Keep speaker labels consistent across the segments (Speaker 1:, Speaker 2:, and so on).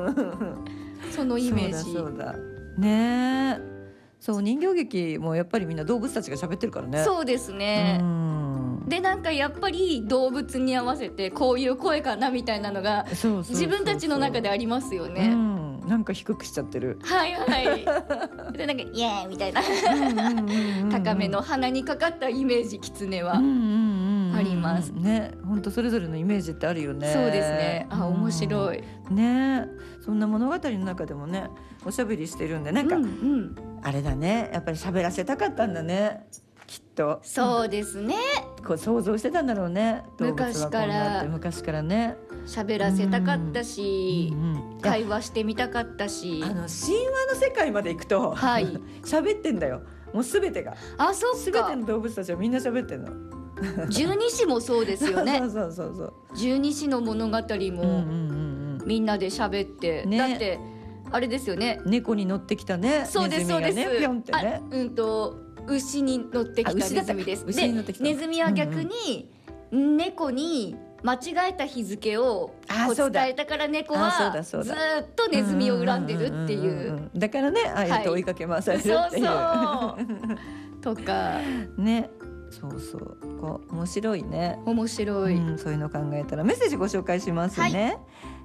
Speaker 1: そのイメージ。
Speaker 2: そうだね。そう、人形劇もやっぱりみんな動物たちが喋ってるからね。
Speaker 1: そうですね。でなんかやっぱり動物に合わせてこういう声かなみたいなのが自分たちの中でありますよね。
Speaker 2: なんか低くしちゃってる。
Speaker 1: はいはい。でなんかイエーイみたいな高めの鼻にかかったイメージ、キツネはあります
Speaker 2: ね。本当それぞれのイメージってあるよね。
Speaker 1: そうですね。あ、面白い
Speaker 2: ね。そんな物語の中でもね、おしゃべりしてるんで、なんか、あれだね、やっぱり喋らせたかったんだね、きっと。
Speaker 1: そうですね。
Speaker 2: こう想像してたんだろうね、
Speaker 1: 昔
Speaker 2: からね。
Speaker 1: 喋らせたかったし、会話してみたかったし、
Speaker 2: 神話の世界まで行くと、
Speaker 1: はい、
Speaker 2: 喋ってんだよ、もうすべてが。
Speaker 1: あ、そっか。
Speaker 2: すべての動物たちはみんな喋ってんの。
Speaker 1: 十二支もそうですよね。
Speaker 2: そう
Speaker 1: 十二支の物語もみんなで喋って、だってあれですよね、
Speaker 2: 猫に乗ってきたね、
Speaker 1: そうですそうです、
Speaker 2: ネズミがね、ピョンってね、
Speaker 1: 牛に乗ってきたネズミです。でネズミは逆に猫に間違えた日付を伝えたから、猫はずっとネズミを恨んでるっていう、
Speaker 2: だからね、ああやって追いかけ回されるっていう、
Speaker 1: そうとか
Speaker 2: ね。そうこう面白いね。
Speaker 1: 面白い、
Speaker 2: そういうの考えたらメッセージご紹介しますね。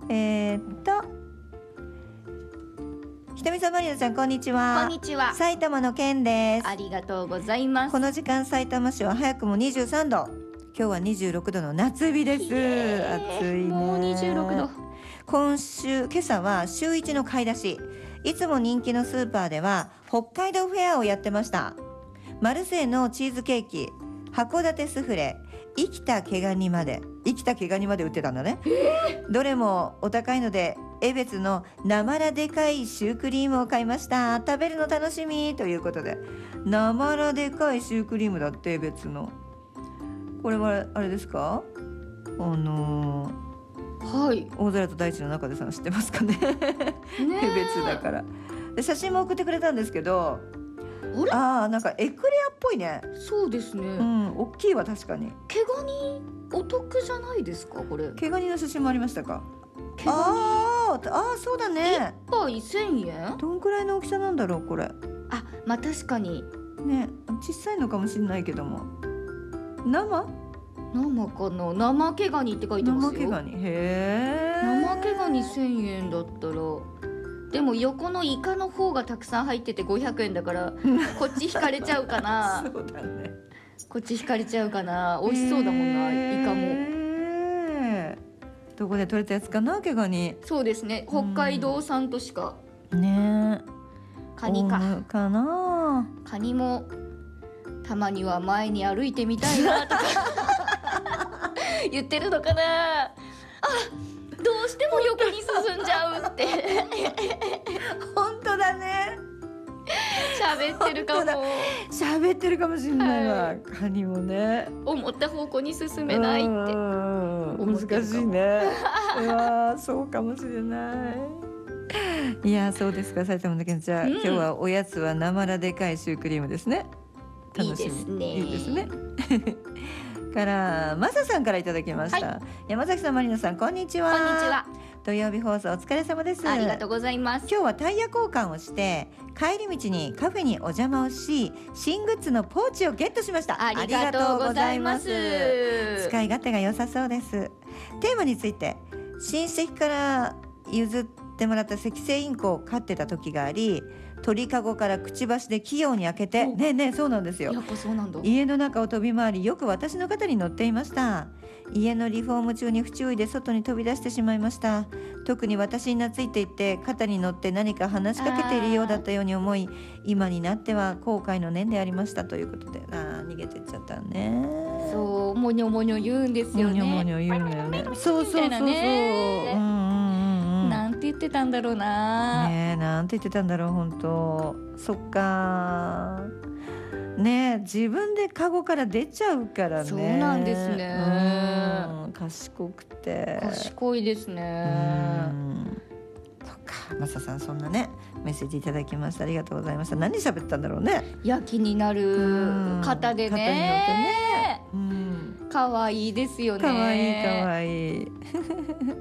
Speaker 2: ひとみさん、まりなちゃん、こんにちは。
Speaker 1: こんにちは。
Speaker 2: 埼玉の県です。
Speaker 1: ありがとうございます。
Speaker 2: この時間埼玉市は早くも23度、今日は26度の夏日です。暑いね。
Speaker 1: もう26度。
Speaker 2: 今朝は週1の買い出し。いつも人気のスーパーでは北海道フェアをやってました。マルセイのチーズケーキ、函館スフレ、生きた毛ガニまで売ってたんだね。どれもお高いので、江別のなまらでかいシュークリームを買いました。食べるの楽しみということで、なまらでかいシュークリームだって、江別の。これはあれですか？
Speaker 1: はい、
Speaker 2: 大空と大地の中でさん知ってますかね。江別だからで、写真も送ってくれたんですけど、なんかエクレアっぽいね。
Speaker 1: そうですね。
Speaker 2: 大きいわ、確かに。
Speaker 1: 毛ガニお得じゃないですか、これ。
Speaker 2: 毛ガニの写真もありましたか？
Speaker 1: 毛ガニ。
Speaker 2: そうだね。
Speaker 1: 1杯1000円。
Speaker 2: どんくらいの大きさなんだろう、これ。
Speaker 1: まあ確かに
Speaker 2: ね、小さいのかもしれないけども。生
Speaker 1: かな。生毛ガニって書いてますよ。
Speaker 2: 生毛ガニ。
Speaker 1: 生毛ガニ1000円だったら、でも横のイカの方がたくさん入ってて500円だからこっち引かれちゃうかな。
Speaker 2: そうだね。
Speaker 1: こっち引かれちゃうかな。美味しそうだもんな、イカも。
Speaker 2: どこで取れたやつかな、毛ガニ。
Speaker 1: そうですね、北海道産としか。カニか
Speaker 2: な。
Speaker 1: カニもたまには前に歩いてみたいなとか言ってるのかな。どうしても横に進んじゃうって
Speaker 2: 本当だね。
Speaker 1: 喋ってるかも。
Speaker 2: 喋ってるかもしれないわ、カニもね。
Speaker 1: 思った方向に進めないって
Speaker 2: 難しいね。そうかもしれない。いや、そうですか、埼玉の県。じゃあ、今日はおやつはなまらでかいシュークリームですね。楽しみ。いいですね。からマサさんからいただきました。山崎さん、まりなさん、こんにちは。
Speaker 1: こんにちは。
Speaker 2: 土曜日放送お疲れ様です。
Speaker 1: ありがとうございます。
Speaker 2: 今日はタイヤ交換をして帰り道にカフェにお邪魔をし、新グッズのポーチをゲットしました。
Speaker 1: ありがとうございます。
Speaker 2: 使い勝手が良さそうです。テーマについて、親戚から譲ってもらった赤星インコを飼ってた時があり、鳥かごからくちばしで器用に開けて、そうなんですよ。
Speaker 1: やっぱそうなんだ。
Speaker 2: 家の中を飛び回り、よく私の肩に乗っていました。家のリフォーム中に不注意で外に飛び出してしまいました。特に私に懐いていて、肩に乗って何か話しかけているようだったように思い、今になっては後悔の念でありましたということで、逃げてっちゃったね。
Speaker 1: そう、もにょもにょ言うんですよね。
Speaker 2: もにょもにょ言うのよね。そう
Speaker 1: なんて言ってたんだろうな。
Speaker 2: なんて言ってたんだろう、本当。そっかね。自分でカゴから出ちゃうからね。
Speaker 1: そうなんですね。
Speaker 2: 賢くて
Speaker 1: 賢いですね。
Speaker 2: そっか、マサさん、そんなねメッセージいただきました。ありがとうございました。何喋ったんだろうね。
Speaker 1: 気になる方でね。可愛いですよね。
Speaker 2: 可愛い